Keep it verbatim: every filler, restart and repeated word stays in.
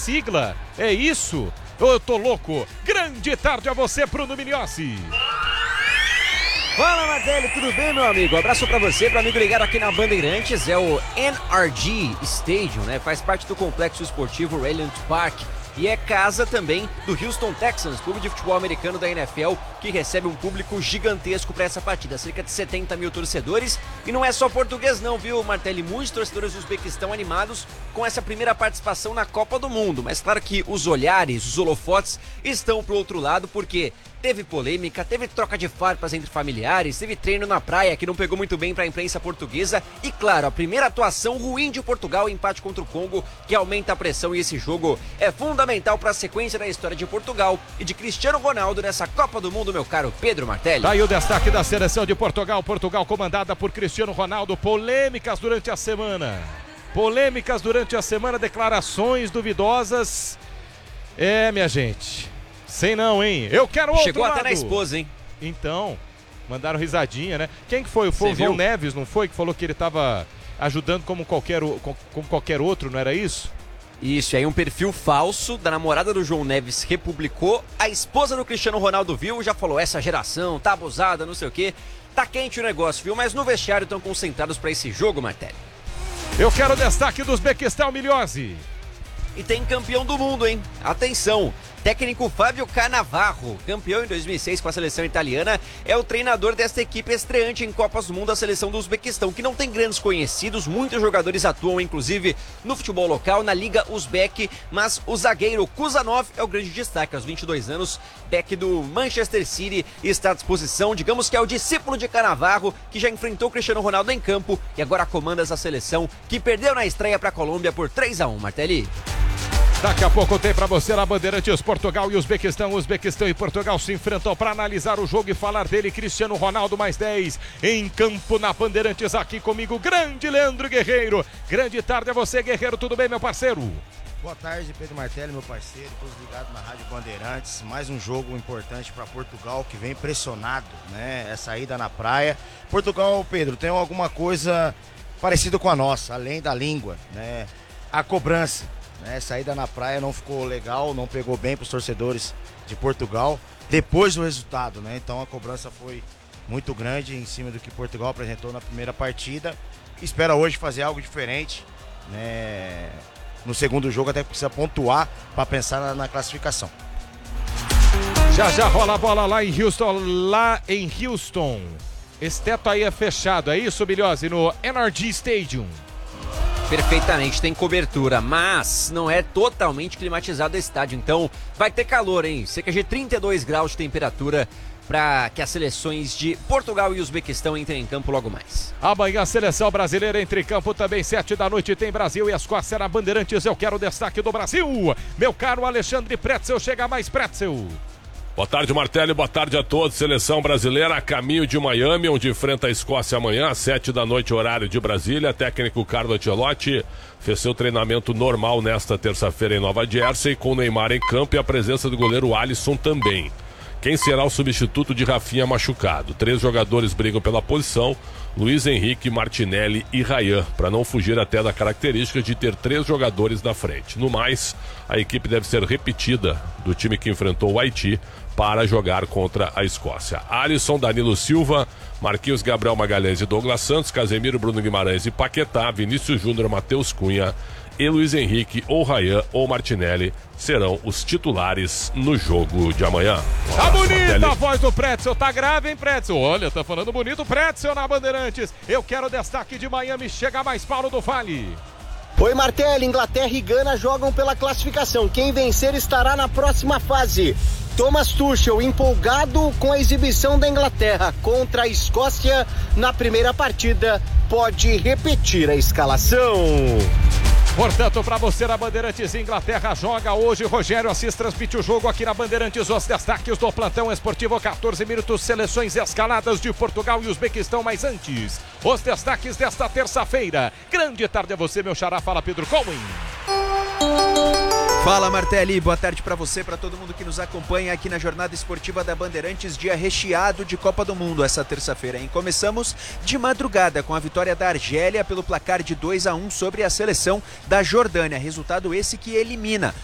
sigla. É isso? Eu tô louco. Grande tarde a você, Bruno Minhossi. Fala, Martelli, tudo bem, meu amigo? Um abraço pra você, pro amigo ligado aqui na Bandeirantes. É o N R G Stadium, né? Faz parte do complexo esportivo Reliant Park. E é casa também do Houston Texans, clube de futebol americano da N F L, que recebe um público gigantesco para essa partida, cerca de setenta mil torcedores. E não é só português não, viu, Martelli? Muitos torcedores do Uzbequistão animados com essa primeira participação na Copa do Mundo. Mas claro que os olhares, os holofotes estão pro outro lado, porque teve polêmica, teve troca de farpas entre familiares, teve treino na praia que não pegou muito bem para a imprensa portuguesa e, claro, a primeira atuação ruim de Portugal, empate contra o Congo, que aumenta a pressão, e esse jogo é fundamental para a sequência da história de Portugal e de Cristiano Ronaldo nessa Copa do Mundo, meu caro Pedro Martelli. Tá aí o destaque da seleção de Portugal, Portugal comandada por Cristiano Ronaldo. Polêmicas durante a semana, polêmicas durante a semana, declarações duvidosas. É, minha gente, sei não, hein? Eu quero outro Chegou lado. Até na esposa, hein? Então, mandaram risadinha, né? Quem que foi? Foi o João Neves, não foi? Que falou que ele tava ajudando como qualquer, como qualquer outro, não era isso? Isso, e aí um perfil falso da namorada do João Neves republicou. A esposa do Cristiano Ronaldo viu, já falou, essa geração tá abusada, não sei o quê. Tá quente o negócio, viu? Mas no vestiário estão concentrados para esse jogo, Martelli. Eu quero o destaque do Uzbequistão, Minhossi. E tem campeão do mundo, hein? Atenção! Técnico Fábio Cannavaro, campeão em dois mil e seis com a seleção italiana, é o treinador desta equipe estreante em Copas do Mundo, a seleção do Uzbequistão, que não tem grandes conhecidos, muitos jogadores atuam inclusive no futebol local, na Liga Uzbek, mas o zagueiro Kuzanov é o grande destaque, aos vinte e dois anos, back do Manchester City, está à disposição, digamos que é o discípulo de Cannavaro, que já enfrentou o Cristiano Ronaldo em campo e agora comanda essa seleção, que perdeu na estreia para a Colômbia por três a um, Martelli. Daqui a pouco tem pra você na Bandeirantes. Portugal e Uzbequistão. Uzbequistão e Portugal se enfrentam para analisar o jogo e falar dele. Cristiano Ronaldo mais dez em campo na Bandeirantes, aqui comigo, grande Leandro Guerreiro. Grande tarde a você, Guerreiro, tudo bem, meu parceiro? Boa tarde, Pedro Martelli, meu parceiro, todos ligados na Rádio Bandeirantes. Mais um jogo importante para Portugal, que vem pressionado, né? Essa ida na praia. Portugal, Pedro, tem alguma coisa parecida com a nossa, além da língua, né? A cobrança. Né, saída na praia não ficou legal, não pegou bem para os torcedores de Portugal depois do resultado, né? Então a cobrança foi muito grande em cima do que Portugal apresentou na primeira partida. Espera hoje fazer algo diferente, né? No segundo jogo até precisa pontuar para pensar na, na classificação. Já já rola a bola lá em Houston, lá em Houston. Esse teto aí é fechado, é isso, Minhossi, no N R G Stadium. Perfeitamente, tem cobertura, mas não é totalmente climatizado o estádio, então vai ter calor, hein? Cerca de trinta e dois graus de temperatura para que as seleções de Portugal e Uzbequistão entrem em campo logo mais. Amanhã a seleção brasileira entra em campo também, sete da noite, tem Brasil e Escócia na Bandeirantes. Eu quero o destaque do Brasil, meu caro Alexandre Pretzel, chega mais Pretzel. Boa tarde, Martelli, boa tarde a todos. Seleção brasileira a caminho de Miami, onde enfrenta a Escócia amanhã, às sete da noite, horário de Brasília. Técnico Carlo Ancelotti fez seu treinamento normal nesta terça-feira em Nova Jersey, com o Neymar em campo e a presença do goleiro Alisson também. Quem será o substituto de Rafinha machucado? Três jogadores brigam pela posição, Luiz Henrique, Martinelli e Ryan, para não fugir até da característica de ter três jogadores na frente. No mais, a equipe deve ser repetida do time que enfrentou o Haiti para jogar contra a Escócia. Alisson, Danilo Silva, Marquinhos, Gabriel Magalhães e Douglas Santos, Casemiro, Bruno Guimarães e Paquetá, Vinícius Júnior, Matheus Cunha e Luiz Henrique ou Ryan ou Martinelli serão os titulares no jogo de amanhã. Tá bonita a voz do Pretzel, tá grave, hein, Pretzel? Olha, tá falando bonito, Pretzel na Bandeirantes. Eu quero o destaque de Miami, chega mais Paulo do Vale. Oi, Martelli, Inglaterra e Gana jogam pela classificação. Quem vencer estará na próxima fase. Thomas Tuchel empolgado com a exibição da Inglaterra contra a Escócia na primeira partida, pode repetir a escalação. Portanto, para você na Bandeirantes, Inglaterra joga hoje. Rogério Assis transmite o jogo aqui na Bandeirantes. Os destaques do plantão esportivo, quatorze minutos, seleções escaladas de Portugal e Uzbequistão. Mas antes, os destaques desta terça-feira. Grande tarde a você, meu xará. Fala, Pedro Cohen. Fala, Martelli, boa tarde para você, para todo mundo que nos acompanha aqui na Jornada Esportiva da Bandeirantes, dia recheado de Copa do Mundo essa terça-feira, hein? Começamos de madrugada com a vitória da Argélia pelo placar de dois a um sobre a seleção da Jordânia, resultado esse que elimina